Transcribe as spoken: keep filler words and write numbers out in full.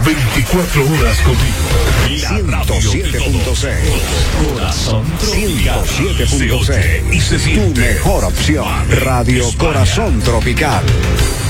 veinticuatro horas contigo. ciento siete punto seis. Corazón Tropical. ciento siete punto seis. Y se siente. Tu mejor opción. Radio Corazón Tropical.